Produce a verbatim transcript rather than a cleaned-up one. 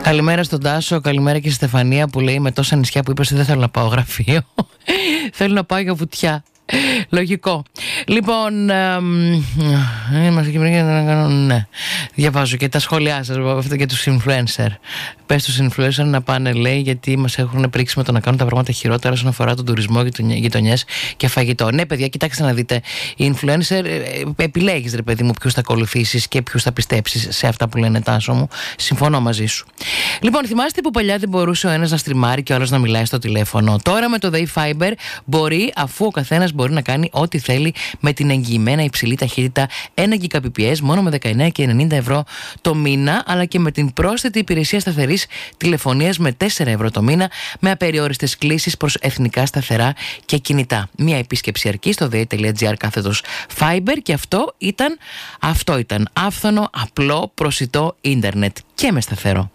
Καλημέρα στον Τάσο, καλημέρα και στη Στεφανία που λέει με τόσα νησιά που είπες ότι δεν θέλω να πάω γραφείο. Θέλω να πάω για βουτιά. Λογικό. Λοιπόν, είμαστε και ναι. Διαβάζω και τα σχόλιά σας αυτό και τους influencer. Πες τους influencer να πάνε, λέει, γιατί μας έχουν πρίξει με το να κάνουν τα πράγματα χειρότερα όσον αφορά τον τουρισμό, γειτονιές και φαγητό. Ναι, παιδιά, κοιτάξτε να δείτε. Οι influencer επιλέγεις, ρε παιδί μου, ποιους θα ακολουθήσεις και ποιους θα πιστέψεις σε αυτά που λένε, Τάσο μου. Συμφωνώ μαζί σου. Λοιπόν, θυμάστε που παλιά δεν μπορούσε ο ένας να στριμάρει και ο άλλος να μιλάει στο τηλέφωνο? Τώρα με το Day Fiber μπορεί, αφού ο καθένας μπορεί να κάνει ό,τι θέλει με την εγγυημένα υψηλή ταχύτητα ένα Gbps μόνο με δεκαεννέα και ενενήντα ευρώ το μήνα, αλλά και με την πρόσθετη υπηρεσία σταθερής τηλεφωνίας με τέσσερα ευρώ το μήνα, με απεριόριστες κλήσεις προς εθνικά σταθερά και κινητά. Μία επίσκεψη αρκεί στο day.gr κάθετος Fiber και αυτό ήταν, αυτό ήταν άφθονο, απλό, προσιτό ίντερνετ και με σταθερό.